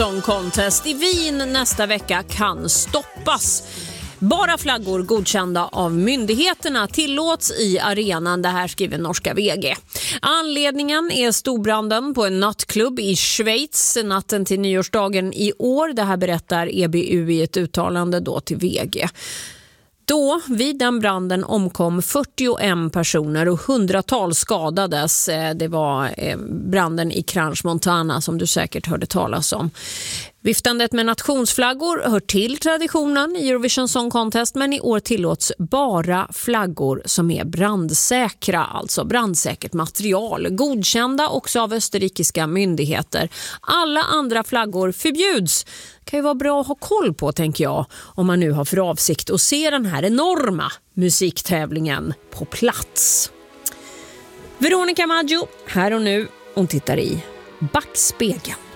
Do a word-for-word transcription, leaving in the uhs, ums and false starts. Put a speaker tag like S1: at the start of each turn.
S1: Song Contest i Wien nästa vecka kan stoppas. Bara flaggor godkända av myndigheterna tillåts i arenan, det här skriver norska V G. Anledningen är storbranden på en nattklubb i Schweiz natten till nyårsdagen i år. Det här berättar E B U i ett uttalande då till V G. Då, vid den branden, omkom fyrtioen personer och hundratals skadades. Det var branden i Crans Montana som du säkert hörde talas om. Viftandet med nationsflaggor hör till traditionen i Eurovision Song Contest, men i år tillåts bara flaggor som är brandsäkra, alltså brandsäkert material, godkända också av österrikiska myndigheter. Alla andra flaggor förbjuds. Det kan ju vara bra att ha koll på, tänker jag, om man nu har för avsikt att se den här enorma musiktävlingen på plats. Veronica Maggio, här och nu, hon tittar i backspegeln.